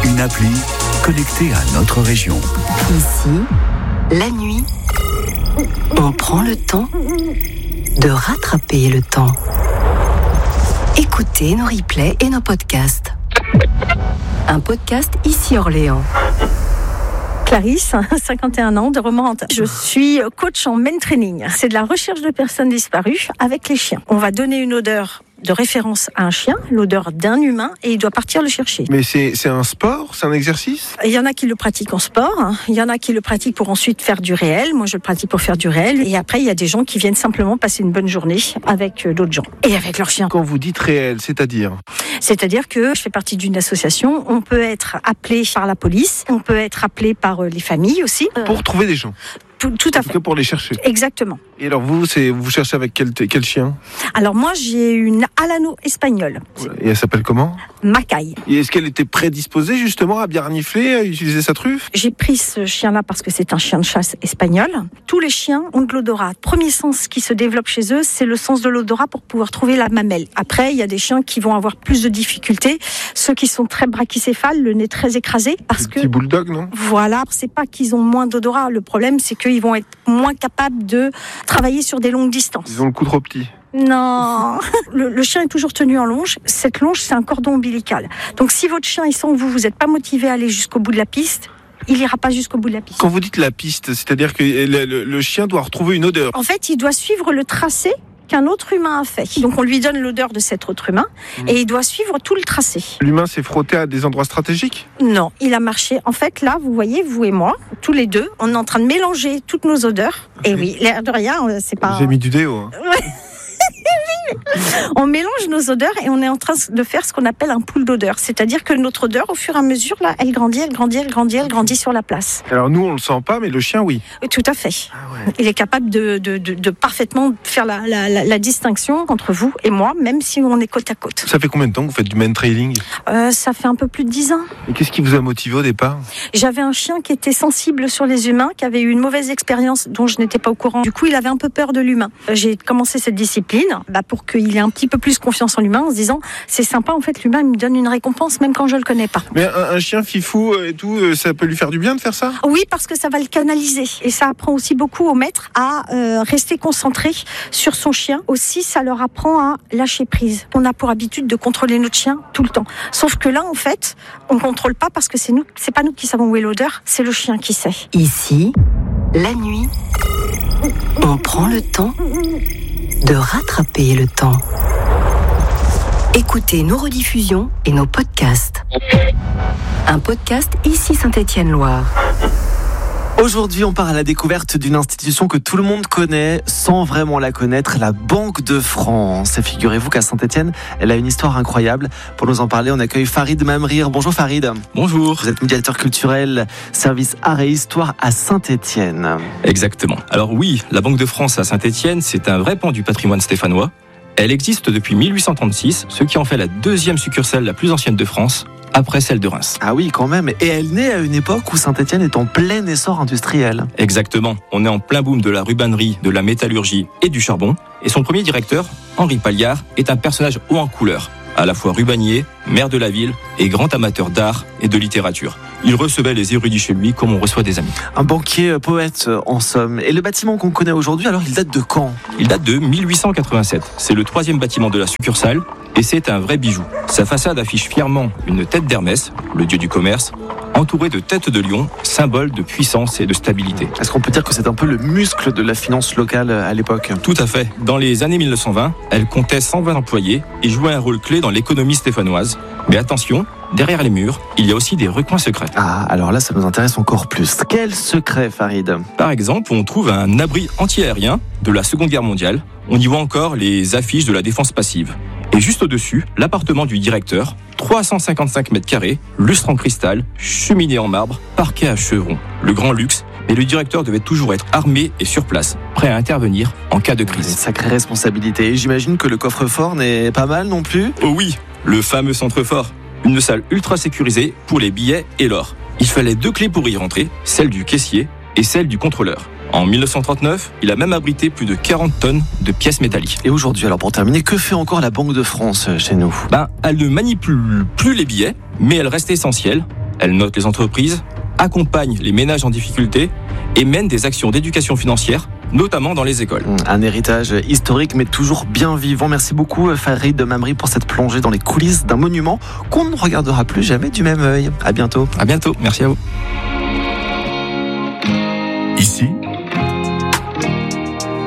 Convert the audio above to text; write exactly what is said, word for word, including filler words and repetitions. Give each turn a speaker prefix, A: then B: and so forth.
A: Une appli connectée à notre région.
B: Ici, la nuit, on prend le temps de rattraper le temps. Écoutez nos replays et nos podcasts. Un podcast Ici Orléans.
C: Clarisse, cinquante et un ans, de Romande. Je suis coach en main training. C'est de la recherche de personnes disparues avec les chiens. On va donner une odeur de référence à un chien, l'odeur d'un humain, et il doit partir le chercher.
D: Mais c'est, c'est un sport, c'est un exercice ?
C: Il y en a qui le pratiquent en sport, il y en a qui le pratiquent pour ensuite faire du réel. Moi, je le pratique pour faire du réel. Et après, il y a des gens qui viennent simplement passer une bonne journée avec d'autres gens et avec leurs chiens.
D: Quand vous dites réel, c'est-à-dire ?
C: C'est-à-dire que je fais partie d'une association. On peut être appelé par la police, on peut être appelé par les familles aussi.
D: Pour trouver des gens ?
C: Tout, tout à fait.
D: Que pour les chercher.
C: Exactement.
D: Et alors vous, c'est, vous cherchez avec quel, quel chien ?
C: Alors moi, j'ai une Alano espagnole.
D: Et elle s'appelle comment ?
C: Macaille.
D: Et est-ce qu'elle était prédisposée justement à bien renifler, à utiliser sa truffe ?
C: J'ai pris ce chien-là parce que c'est un chien de chasse espagnol. Tous les chiens ont de l'odorat. Premier sens qui se développe chez eux, c'est le sens de l'odorat pour pouvoir trouver la mamelle. Après, il y a des chiens qui vont avoir plus de difficultés. Ceux qui sont très brachycéphales, le nez très écrasé, parce que...
D: Petit bulldog, non ?
C: Voilà, c'est pas qu'ils ont moins d'odorat. Le problème, c'est qu'ils vont être moins capables de travailler sur des longues distances.
D: Ils ont le cou trop petit.
C: Non, le, le chien est toujours tenu en longe. Cette longe, c'est un cordon ombilical. Donc, si votre chien, il sent que vous, vous n'êtes pas motivé à aller jusqu'au bout de la piste, il n'ira pas jusqu'au bout de la piste.
D: Quand vous dites la piste, c'est-à-dire que le, le, le chien doit retrouver une odeur.
C: En fait, il doit suivre le tracé qu'un autre humain a fait. Donc on lui donne l'odeur de cet autre humain mmh. et il doit suivre tout le tracé.
D: L'humain s'est frotté à des endroits stratégiques ?
C: Non, il a marché. En fait, là, vous voyez, vous et moi, tous les deux, on est en train de mélanger toutes nos odeurs. Et oui, l'air de rien, c'est pas...
D: J'ai mis du déo. Hein.
C: On mélange nos odeurs et on est en train de faire ce qu'on appelle un pool d'odeurs. C'est-à-dire que notre odeur, au fur et à mesure, là, elle grandit, elle grandit, elle grandit, elle grandit sur la place.
D: Alors nous, on le sent pas, mais le chien, oui.
C: Tout à fait. Ah ouais. Il est capable de, de, de, de parfaitement faire la, la, la, la distinction entre vous et moi, même si on est côte à côte.
D: Ça fait combien de temps que vous faites du main trailing ?
C: euh, Ça fait un peu plus de dix ans.
D: Et qu'est-ce qui vous a motivé au départ ?
C: J'avais un chien qui était sensible sur les humains, qui avait eu une mauvaise expérience dont je n'étais pas au courant. Du coup, il avait un peu peur de l'humain. J'ai commencé cette discipline bah, pour qu'il ait un petit peu plus confiance en l'humain, en se disant c'est sympa, en fait, l'humain il me donne une récompense même quand je le connais pas.
D: Mais un, un chien fifou et tout, ça peut lui faire du bien de faire ça ?
C: Oui, parce que ça va le canaliser. Et ça apprend aussi beaucoup au maître à euh, rester concentré sur son chien. Aussi, ça leur apprend à lâcher prise. On a pour habitude de contrôler notre chien tout le temps. Sauf que là, en fait, on contrôle pas parce que c'est nous, c'est pas nous qui savons où est l'odeur, c'est le chien qui sait.
B: Ici, la nuit, on prend le temps de rattraper le temps. Écoutez nos rediffusions et nos podcasts. Un podcast Ici Saint-Étienne-Loire.
E: Aujourd'hui, on part à la découverte d'une institution que tout le monde connaît sans vraiment la connaître, la Banque de France. Et figurez-vous qu'à Saint-Étienne, elle a une histoire incroyable. Pour nous en parler, on accueille Farid Mamrir. Bonjour Farid.
F: Bonjour.
E: Vous êtes médiateur culturel, service art et histoire à Saint-Étienne.
F: Exactement. Alors oui, la Banque de France à Saint-Étienne, c'est un vrai pan du patrimoine stéphanois. Elle existe depuis mille huit cent trente-six, ce qui en fait la deuxième succursale la plus ancienne de France, après celle de Reims.
E: Ah oui, quand même. Et elle naît à une époque où Saint-Étienne est en plein essor industriel.
F: Exactement. On est en plein boom de la rubannerie, de la métallurgie et du charbon. Et son premier directeur, Henri Palliard, est un personnage haut en couleur, à la fois rubanier, maire de la ville et grand amateur d'art et de littérature. Il recevait les érudits chez lui comme on reçoit des amis.
E: Un banquier poète, en somme. Et le bâtiment qu'on connaît aujourd'hui, alors il date de quand ?
F: Il date de mille huit cent quatre-vingt-sept. C'est le troisième bâtiment de la succursale et c'est un vrai bijou. Sa façade affiche fièrement une tête d'Hermès, le dieu du commerce, entourée de têtes de lion, symbole de puissance et de stabilité.
E: Est-ce qu'on peut dire que c'est un peu le muscle de la finance locale à l'époque ?
F: Tout à fait. Dans les années mille neuf cent vingt, elle comptait cent vingt employés et jouait un rôle clé dans l'économie stéphanoise. Mais attention, derrière les murs, il y a aussi des recoins secrets.
E: Ah, alors là, ça nous intéresse encore plus. Quel secret, Farid ?
F: Par exemple, on trouve un abri anti-aérien de la Seconde Guerre mondiale. On y voit encore les affiches de la défense passive. Et juste au-dessus, l'appartement du directeur, trois cent cinquante-cinq mètres carrés, lustre en cristal, cheminée en marbre, parquet à chevrons. Le grand luxe, mais le directeur devait toujours être armé et sur place, prêt à intervenir en cas de crise.
E: Une sacrée responsabilité. Et j'imagine que le coffre-fort n'est pas mal non plus ?
F: Oh oui, le fameux centre-fort. Une salle ultra sécurisée pour les billets et l'or. Il fallait deux clés pour y rentrer, celle du caissier et celle du contrôleur. En mille neuf cent trente-neuf, il a même abrité plus de quarante tonnes de pièces métalliques.
E: Et aujourd'hui, alors pour terminer, que fait encore la Banque de France chez nous ?
F: Ben, elle ne manipule plus les billets, mais elle reste essentielle. Elle note les entreprises, accompagne les ménages en difficulté et mène des actions d'éducation financière, notamment dans les écoles.
E: Un héritage historique mais toujours bien vivant. Merci beaucoup Farid Mamri pour cette plongée dans les coulisses d'un monument qu'on ne regardera plus jamais du même œil. À bientôt.
F: À bientôt, merci à vous.